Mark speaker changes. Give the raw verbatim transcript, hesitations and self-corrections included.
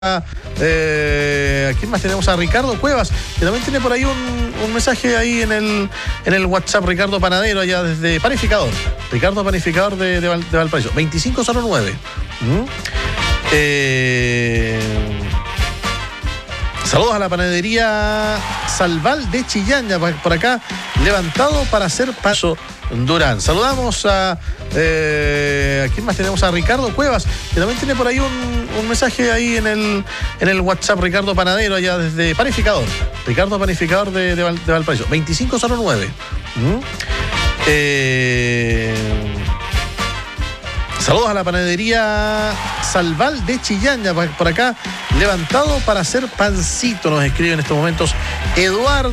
Speaker 1: Eh, ¿A quién más tenemos? A Ricardo Cuevas, que también tiene por ahí un, un mensaje ahí en el, en el WhatsApp. Ricardo Panadero, allá desde Panificador. Ricardo Panificador de, de, Val, de Valparaíso. veinticinco cero nueve. ¿Mm? Eh, saludos a la panadería Salval de Chillán, por acá, levantado para hacer paso Durán. Saludamos a... Eh, ¿A quién más tenemos? A Ricardo Cuevas, que también tiene por ahí un, un mensaje ahí en el, en el WhatsApp. Ricardo Panadero, allá desde Panificador. Ricardo Panificador de, de, Val, de Valparaíso. veinticinco cero nueve. ¿Mm? Eh, saludos a la panadería Salval de Chillán, por acá, levantado para hacer pancito, nos escribe en estos momentos Eduardo.